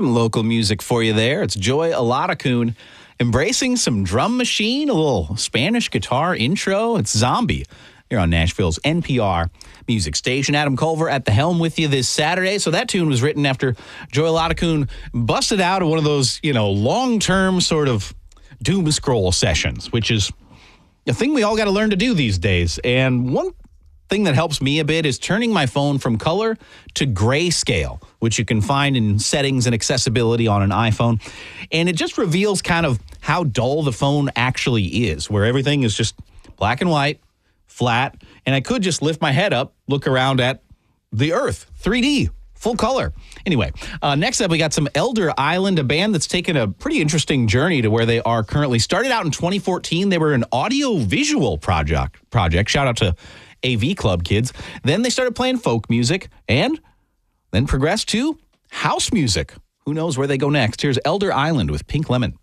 Some local music for you there. It's Joy Alaracun embracing some drum machine, a little Spanish guitar intro. It's Zombie here on Nashville's NPR music station. Adam Culver at the helm with you this Saturday. So that tune was written after Joy Alaracun busted out of one of those, long-term sort of doom scroll sessions, which is a thing we all got to learn to do these days. And one thing that helps me a bit is turning my phone from color to grayscale, which you can find in settings and accessibility on an iPhone. And it just reveals kind of how dull the phone actually is, where everything is just black and white, flat, and I could just lift my head up, look around at the earth, 3D, full color. Anyway, next up, we got some Elder Island, a band that's taken a pretty interesting journey to where they are currently. Started out in 2014. They were an audio-visual project. Shout out to AV Club kids. Then they started playing folk music and then progressed to house music. Who knows where they go next? Here's Elder Island with Pink Lemon.